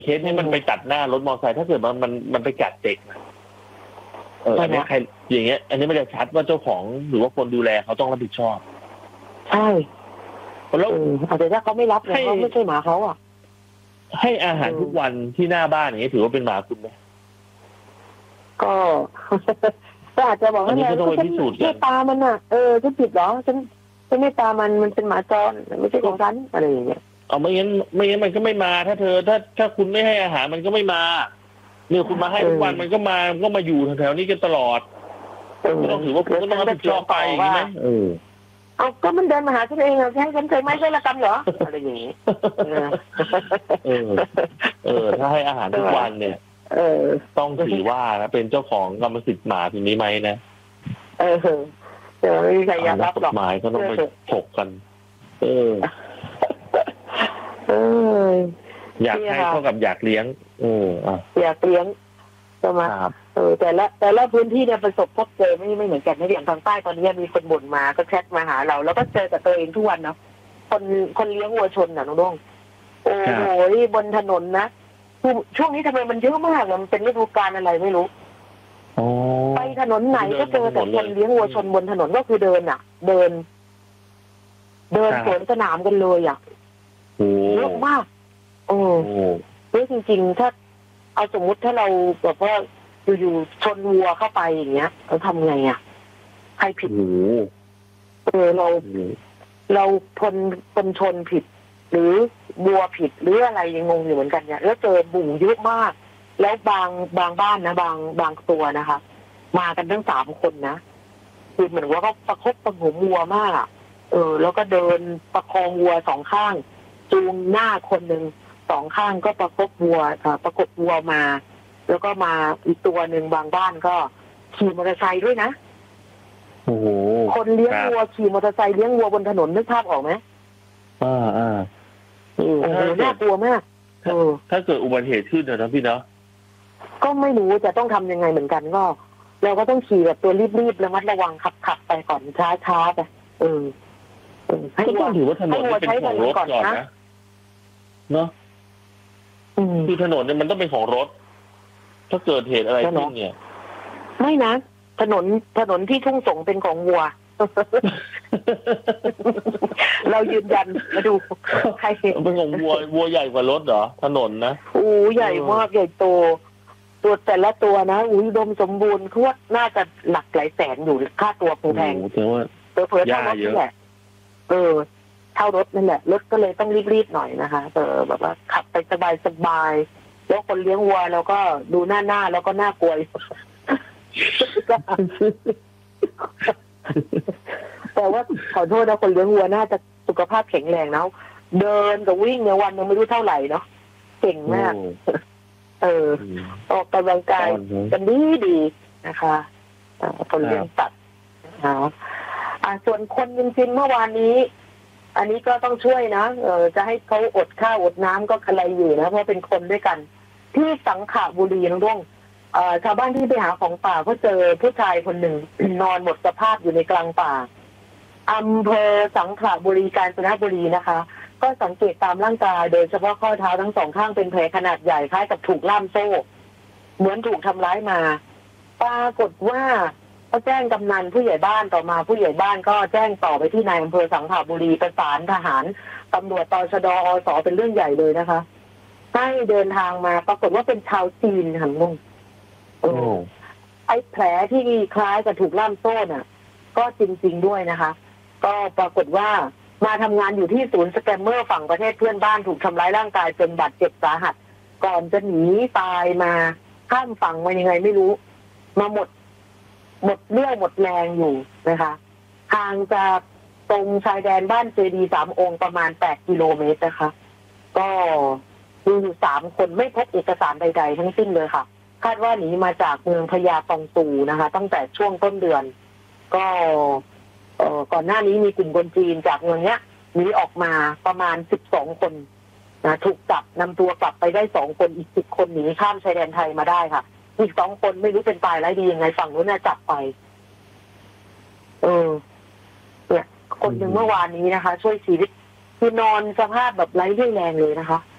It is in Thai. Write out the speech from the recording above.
เคสนี้มันไปตัดหน้ารถมอเตอร์ไซค์ถ้าเกิดมันไปกัดเด็กอันนี้ใครอย่างเงี้ยอันนี้มันจะชัดว่าเจ้าของหรือว่าคนดูแลเขาต้องรับผิดชอบใช่แล้วแต่ถ้าเขาไม่รับเนี่ยเขาไม่ใช่หมาเขาอ่ะให้อาหารทุกวันที่หน้าบ้านอย่างเงี้ยถือว่าเป็นหมาคุณไหมก็อาจจะบอกว่าเนี่ยไม่ตามันอ่ะฉันผิดเหรอฉันไม่ตามันเป็นหมาจรไม่ใช่ของฉันอะไรอย่างเงี้ยไม่งั้นมันก็ไม่มาถ้าคุณไม่ให้อาหารมันก็ไม่มาเนี่ยคุณมาให้ทุกวันมันก็มาอยู่แถวๆนี้กันตลอดก็ต้องถือว่าคุณก็ต้องรับผิดชอบไปใช่ไหมเอาก็มันเดินมาหาฉันเองใช่ฉันเคยไม่ใช่ละกันเหรออะไรอย่างนี้ถ้าให้อาหารทุกวันเนี่ยต้องถือว่านะเป็นเจ้าของกรรมสิทธิ์หมาทีนี้ไหมนะไม่มีใครอยากรับหรอกกฎหมายก็ต้องไปถกกันอยากให้เท่ากับอยากเลี้ยงอยากเลี้ยงใช่ไหมแต่ละพื้นที่เนี่ยประสบพบเจอไม่เหมือนกันในอย่างทางใต้ตอนนี้มีคนบ่นมาก็แชทมาหาเราแล้วก็เจอกับตัวเองทุกวันเนาะคนเลี้ยงวัวชนน่ะน้องโอ้โหบนถนนนะช่วงนี้ทำไมมันเยอะมากมันเป็นฤดูกาลอะไรไม่รู้ไปถนนไหนก็เจอแต่คนเลี้ยงวัวชนบนถนนก็คือเดินสวนสนามกันเลยอ่ะเยอะมากเยอะจริงๆถ้าเอาสมมุติถ้าเราแบบว่าอยู่ชนวัวเข้าไปอย่างเงี้ยเราทำไงอ่ะใครผิดเราคนชนผิดหรือวัวผิดหรืออะไรยังงงอยู่เหมือนกันเนี่ยแล้วเจอบุ่งเยอะมากแล้วบางบ้านนะบางตัวนะคะมากันทั้ง3 คนนะคือเหมือนว่าเขาประคบประหงมวัวมากแล้วก็เดินประคองวัว2 ข้างจูงหน้าคนหนึ่ง2 ข้างก็ประกบวัวมาแล้วก็มาอีกตัวหนึ่งบางบ้านก็ขี่มอเตอร์ไซค์ด้วยนะคนเลี้ยงวัวขี่มอเตอร์ไซค์เลี้ยงวัวบนถนนนึกภาพออกไหมน่ากลัวมากถ้าเกิดอุบัติเหตุขึ้นนะพี่เนาะก็ไม่รู้จะต้องทำยังไงเหมือนกันก็เราก็ต้องขี่แบบตัวรีบๆระมัดระวังขับไปก่อนช้าไปให้ต้องถือว่าถนนเป็นของรถก่อนนะเนาะคือถนนเนี่ยมันต้องเป็นของรถถ้าเกิดเหตุอะไรขึ้นเนี่ยไม่นะถนนที่ทุ่งสงเป็นของวัวเรายืนยันมาดูใครเป็นของวัวใหญ่กว่ารถเหรอถนนนะใหญ่มากใหญ่โตตัวแต่ละตัวนะดมสมบูรณ์คือว่าน่าจะหลักหลายแสนอยู่ค่าตัวแพงตัวเท่ารถนี่แหละเท่ารถนั่นแหละรถก็เลยต้องรีบๆหน่อยนะคะแบบว่าขับไปสบายแล้วคนเลี้ยงวัวแล้วก็ดูหน้าแล้วก็น่ากลัวแต่ว่าขอโทษนะคนเลี้ยงวัวน่าจะสุขภาพแข็งแรงนะเดินกับวิ่งในวันยังไม่รู้เท่าไหร่เนาะเก่งมากออกกำลังกายกันดีนะคะคนเลี้ยงสัตว์ส่วนคนจริงๆเมื่อวานนี้อันนี้ก็ต้องช่วยนะจะให้เขาอดข้าวอดน้ำก็อะไรอยู่นะเพราะเป็นคนด้วยกันที่สังขบุรีน้องชาวบ้านที่ไปหาของป่าก็เจอผู้ชายคนหนึ่งนอนหมดสภาพอยู่ในกลางป่าอำเภอสังขบุรีกาญจนบุรีนะคะก็สังเกตตามร่างกายโดยเฉพาะข้อเท้าทั้ง2 ข้างเป็นแผลขนาดใหญ่คล้ายกับถูกล่ามโซ่เหมือนถูกทำร้ายมาปรากฏว่าก็แจ้งกำนันผู้ใหญ่บ้านต่อมาผู้ใหญ่บ้านก็แจ้งต่อไปที่นายอำเภอสังขบุรีประสานทหารตำรวจตชด.อส.เป็นเรื่องใหญ่เลยนะคะให้เดินทางมาปรากฏว่าเป็นชาวจีนค่ะลุงไอ้แผลที่คล้ายกับถูกล่ามโซ่น่ะก็จริงๆด้วยนะคะก็ปรากฏว่ามาทำงานอยู่ที่ศูนย์สแกมเมอร์ฝั่งประเทศเพื่อนบ้านถูกทำร้ายร่างกายจนบาดเจ็บสาหัสก่อนจะหนีตายมาข้ามฝั่งมายังไงไม่รู้มาหมดเรี่ยวหมดแรงอยู่นะคะห่างจากตรงชายแดนบ้านเจดีย์3 องค์ประมาณ8 กิโลเมตรนะคะก็มีอยู่3 คนไม่พบเอกสารใดๆทั้งสิ้นเลยค่ะคาดว่าหนีมาจากเมืองพญาตองตูนะคะตั้งแต่ช่วงต้นเดือนก็ก่อนหน้านี้มีกลุ่มคนจีนจากเมืองเนี้ยหนีออกมาประมาณ12 คนนะถูกจับนำตัวกลับไปได้2 คนอีก10 คนหนีข้ามชายแดนไทยมาได้ค่ะอีก2 คนไม่รู้เป็นตายร้ายดียังไงฝั่งนู้นน่ะจับไปเนี่ยคนหนึ่งเมื่อวานนี้นะคะช่วยชีวิตคือนอนสภาพแบบไร้เรี่ยวแรงเลยนะคะ